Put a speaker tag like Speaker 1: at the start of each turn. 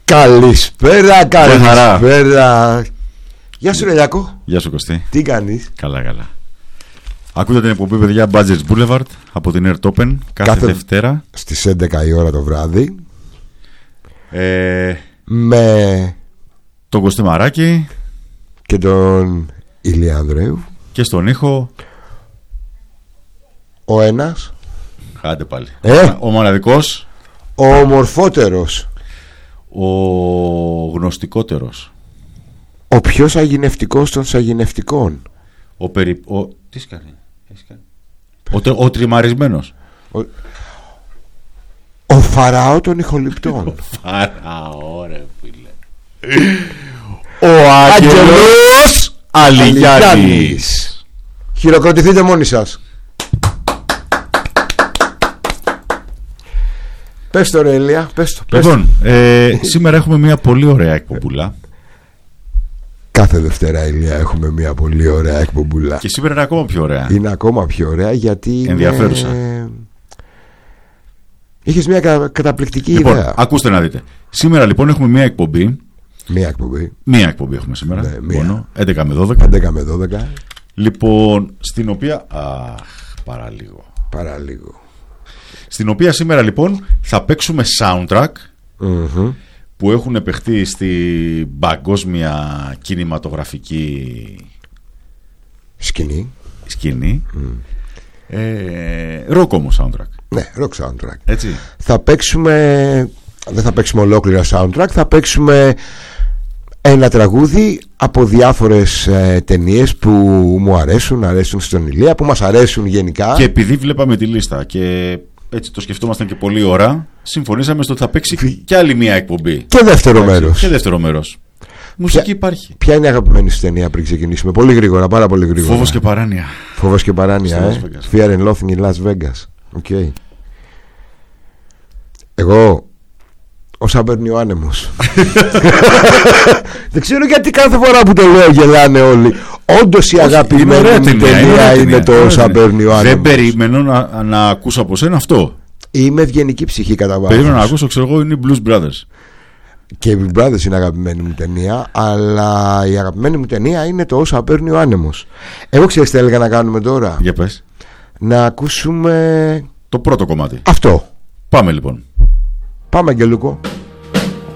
Speaker 1: Καλησπέρα, καλησπέρα. Γεια σου Ρελιάκο.
Speaker 2: Γεια σου Κωστή.
Speaker 1: Τι κάνεις?
Speaker 2: Καλά, καλά. Ακούτε την εκπομπή, παιδιά, Budgets Boulevard από την Air Topen κάθε Δευτέρα
Speaker 1: στις 11 η ώρα το βράδυ, με
Speaker 2: τον Κωστή Μαράκη
Speaker 1: και τον Ηλία Ανδρέου.
Speaker 2: Και στον ήχο
Speaker 1: ο ένας,
Speaker 2: άντε πάλι, ο μοναδικός,
Speaker 1: ο ομορφότερος,
Speaker 2: ο γνωστικότερος,
Speaker 1: ο πιο σαγηνευτικός των σαγηνευτικών,
Speaker 2: τι σκάνει, ο τριμαρισμένος,
Speaker 1: ο Φαραώ των ηχοληπτών.
Speaker 2: Φαραώ, ρε φίλε. Ο Άγγελος Αλιγιάννης.
Speaker 1: Χειροκροτηθείτε μόνοι σας. Πες το ρε Ηλία, πες το.
Speaker 2: Λοιπόν, σήμερα έχουμε μια πολύ ωραία εκπομπούλα.
Speaker 1: Κάθε Δευτέρα, Ηλία, έχουμε μια πολύ ωραία εκπομπούλα.
Speaker 2: Και σήμερα είναι ακόμα πιο ωραία.
Speaker 1: Είναι ακόμα πιο ωραία γιατί
Speaker 2: ενδιαφέρουσα.
Speaker 1: Είχες μια καταπληκτική ιδέα.
Speaker 2: Ακούστε να δείτε. Σήμερα λοιπόν έχουμε μια εκπομπή. Μία εκπομπή έχουμε σήμερα.
Speaker 1: Ναι,
Speaker 2: μόνο, 11 με 12.
Speaker 1: 11 με 12.
Speaker 2: Λοιπόν, στην οποία.
Speaker 1: Παραλίγο.
Speaker 2: Στην οποία σήμερα λοιπόν θα παίξουμε soundtrack που έχουν παιχτεί στην παγκόσμια κινηματογραφική σκηνή. Rock όμως soundtrack.
Speaker 1: Ναι, rock soundtrack.
Speaker 2: Έτσι.
Speaker 1: Θα παίξουμε. Δεν θα παίξουμε ολόκληρα soundtrack. Θα παίξουμε ένα τραγούδι από διάφορες ταινίες που μου αρέσουν στον Ηλία, που μας αρέσουν γενικά.
Speaker 2: Και επειδή βλέπαμε τη λίστα και έτσι το σκεφτόμασταν και πολλή ώρα, συμφωνήσαμε στο ότι θα παίξει και άλλη μια εκπομπή.
Speaker 1: Και δεύτερο μέρος.
Speaker 2: Μουσική υπάρχει.
Speaker 1: Ποια είναι η αγαπημένη σου ταινία πριν ξεκινήσουμε? Πολύ γρήγορα, πάρα πολύ γρήγορα.
Speaker 2: Φόβος και παράνοια.
Speaker 1: Fear and Loathing in Las Vegas. Okay. Εγώ, όσα παίρνει ο άνεμος. Δεν ξέρω γιατί κάθε φορά που το λέω γελάνε όλοι. Όντως η αγαπημένη μου ταινία είναι το όσα παίρνει ο άνεμος.
Speaker 2: Δεν περιμένω να ακούσω από σένα αυτό.
Speaker 1: Είμαι ευγενική ψυχή κατά βάθος.
Speaker 2: Περίμενα να ακούσω, ξέρω εγώ, είναι οι Blues Brothers.
Speaker 1: Και οι Blues Brothers είναι αγαπημένη μου ταινία, αλλά η αγαπημένη μου ταινία είναι το όσα παίρνει ο άνεμος. Εγώ ξέρεις τι έλεγα να κάνουμε τώρα?
Speaker 2: Για πες.
Speaker 1: Να ακούσουμε
Speaker 2: το πρώτο κομμάτι.
Speaker 1: Αυτό.
Speaker 2: Πάμε λοιπόν.
Speaker 1: Πάμε Αγγελούκο.